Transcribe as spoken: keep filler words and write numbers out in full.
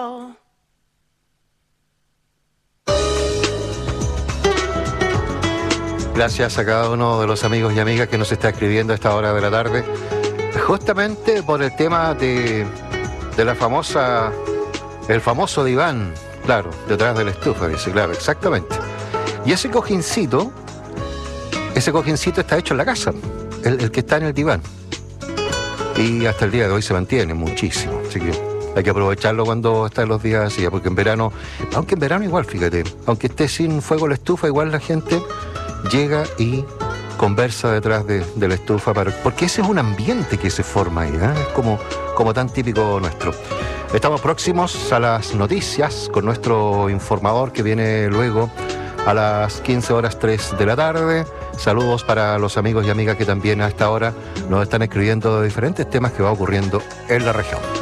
Gracias a cada uno de los amigos y amigas que nos está escribiendo a esta hora de la tarde, justamente por el tema de, de la famosa, el famoso diván, claro, detrás de la estufa, dice, claro, exactamente. Y ese cojincito, ese cojincito está hecho en la casa, el, el que está en el diván. Y hasta el día de hoy se mantiene muchísimo, así que hay que aprovecharlo cuando está en los días así, porque en verano, aunque en verano igual, fíjate, aunque esté sin fuego la estufa, igual la gente llega y conversa detrás de, de la estufa, para, porque ese es un ambiente que se forma ahí, ¿eh? Es como, como tan típico nuestro. Estamos próximos a las noticias con nuestro informador que viene luego a las quince horas tres de la tarde. Saludos para los amigos y amigas que también a esta hora nos están escribiendo de diferentes temas que va ocurriendo en la región.